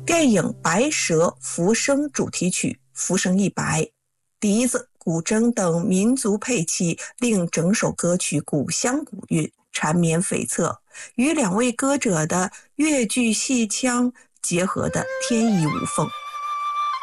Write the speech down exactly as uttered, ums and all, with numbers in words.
电影《白蛇浮生》主题曲《浮生一白》，笛子、古筝等民族配器令整首歌曲古香古韵，缠绵悱恻，与两位歌者的越剧戏腔结合的天衣无缝。